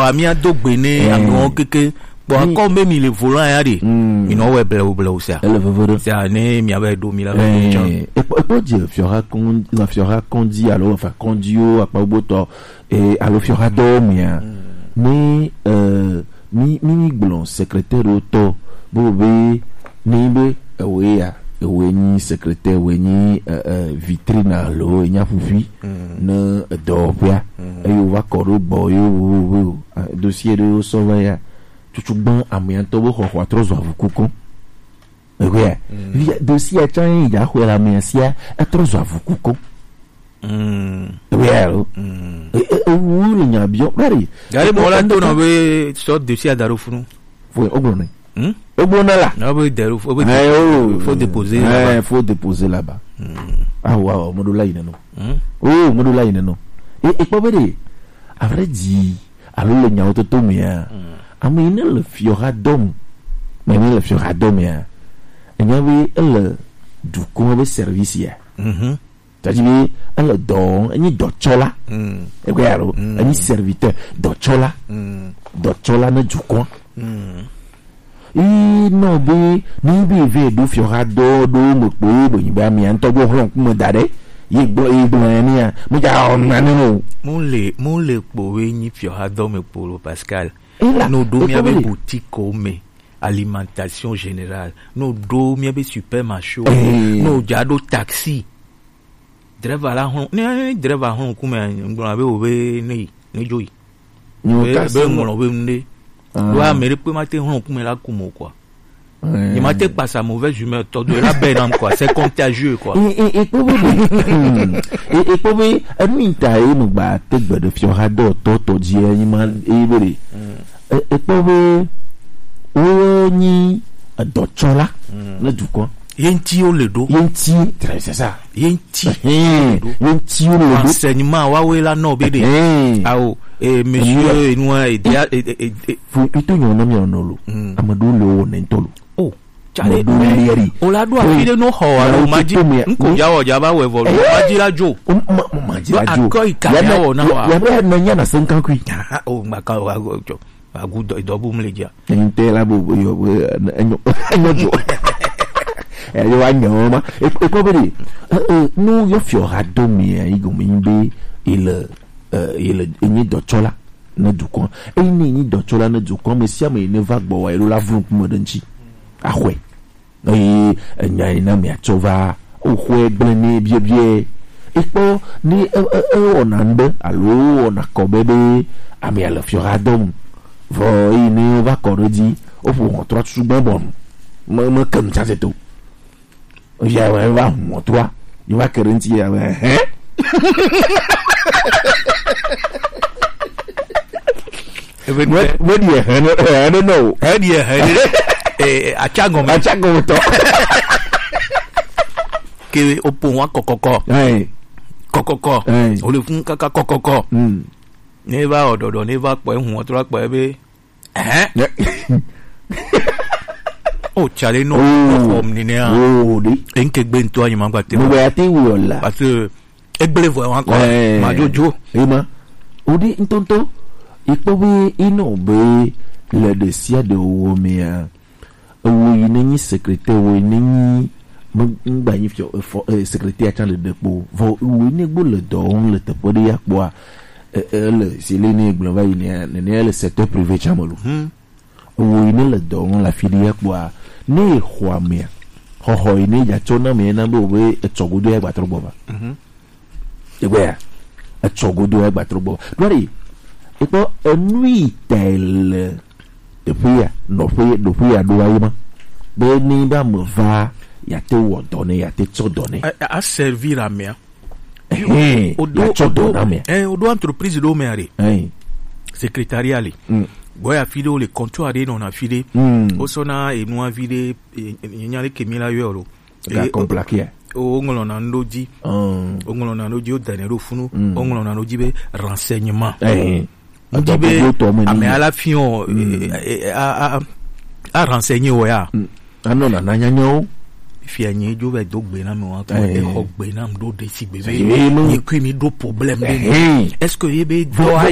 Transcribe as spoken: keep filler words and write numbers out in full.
amia do gbene amion keke bon encore même il est volant ya de il no we bla bla ça c'est année mi avait do mi la et peut dire fiora con la fiora condi alors enfin condio a pas boto et alors fiora domia mais euh mi mi blon secrétaire auto bobe ni be we ya we ni secrétaire we ni vitrine alo nya fufi na do bia e yo va koro boyo dossier de sauveya tutu ban amianto bo ho ho trozo avukuko ouais via dossier chan ya ho la mensia e trozo avukuko mm ouais e o le nya bio bari dale mo la to na be so dossier daro funu faut ogbone hmm ogbone là na be daro faut faut déposer là il faut déposer là-bas ah wow modula ine no oh modula ine no e e po bere a vrai dit alors le nya o to mia ami ne le fiora dom mais ne le fiora dom ya enyawe le du ko be service ya mhm tadi le don ni do chola mm e ko yaro ni serviteur do chola mm do chola na du ko mm e no be ni be ve do fiora do do mo po bo yin ba mi an to bo ron ku mo dare yi gbo yi gbo ni ya mo ja o na no mo le mo le po we ni fiora do me po Pascal. Nous deux il y avait boutique comme alimentation générale. Nous deux il y avait supermarché. Nous jado taxi. Driver là on ne driver on comme on avait obe ne ne joy. Nous taxi on obe ne. Doit me reprendre matin on comme là comme quoi. Il m'a été pas sa mauvaise humeur tout de la belle quoi, c'est contagieux quoi. Et et pour et et pour un minta e mo ba te gbe de fiora do to to di e ma e bere. Et pour o ni do chola na du quoi. Yenti o le do. Yenti, c'est ça. Yenti. Yenti o le do. Enseignement wa we la no bede. Ah o et monsieur et nous et et faut ito yo no mi onolo. Amadu lo nentolo. Oh, chale o la do afide no ho ala maji nko ya o ja ba we volo maji la jo maji la jo akoi ka ya o na wa ya ba na nya na senkan kwi o maka wa jo agu do do bu mleja ente la bu yo enyo enyo jo e yo anyo ma e ko beri no yo fiora do mi e go mi be il il ni do chola na du kon e ni ni do chola na du kon me sia me ne va gbo wa ilo la vun ku mo danchi ahwe oyi enya ina me achova ohwe gbene bie bie ipo ni onande alo ona kobebe ami ala fioradom vo ini va korodi o pour trois sous bon bon me me comme ça c'est tout ya va va mo trois il va quarante ya hein what what do you I don't know how do you eh achango me achango to que o pon wa kokoko eh kokoko o le fun kaka kokoko mm ne va ododo ne va po ehun o to ra po ebe eh o chale no o ni ne a o di enke gbe nto ayin ma gba te mo wa ti wo la parce que egbele vo wa ko ma jojo e ma o di ntonto ipo bi ino be le dossier de wo me a wo yi ni secrétaire wo ni ngba yin fio secrétaire chan le depo vo wo ni gbo le do on le tepo de yakpo a le si le ni gbo va yi ni ne le secteur privé chamolo wo yi ni le do on la fili yakpo a ni hwa me ho ho ni ya chona me na bo we etsogodo e gba trobo ba mhm e gbe ya etsogodo e gba trobo lori ipo enui tel depuis depuis depuis à Douaïma beni ba me va ya te wo donner ya te tso donner a servir à mer eh o do donner eh o do entreprise do mer eh secrétariat li boya fide o le comptoir de non a fide o sona e no a fide nyale kemila yoro e complaquer o ngolo na ndoji o ngolo na ndoji o danero funu o ngolo na ndoji be renseignement eh mais à la fin à à renseigner oya ah non na nyanyo fi anyi jo be do gbe na me wa ko e ho gbe na do de si bebe ni ku mi do problème est-ce que yebe